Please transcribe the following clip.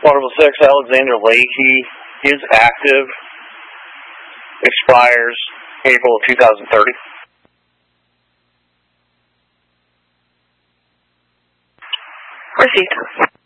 Article 6, Alexander Leahy is active, expires April of 2030. Received.